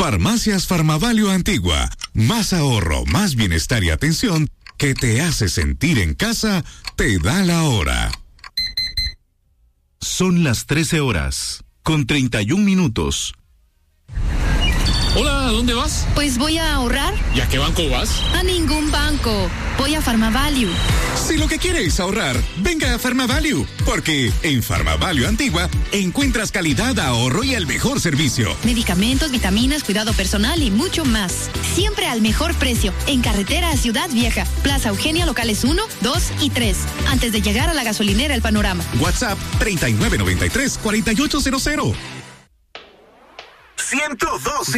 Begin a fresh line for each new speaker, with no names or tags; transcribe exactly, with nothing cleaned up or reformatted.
Farmacias Farmavalio Antigua. Más ahorro, más bienestar y atención que te hace sentir en casa, te da la hora.
Son las trece horas, con treinta y un minutos.
Hola, ¿a dónde vas?
Pues voy a ahorrar.
¿Y a qué banco vas?
A ningún banco. Voy a Farmavalue.
Si lo que quieres es ahorrar, venga a Farmavalue, porque en Farmavalue Antigua encuentras calidad, ahorro y el mejor servicio.
Medicamentos, vitaminas, cuidado personal y mucho más. Siempre al mejor precio, en carretera a Ciudad Vieja, Plaza Eugenia, locales uno, dos y tres. Antes de llegar a la gasolinera El Panorama.
WhatsApp treinta y nueve noventa y tres, cuarenta y ocho cero cero.
ciento dos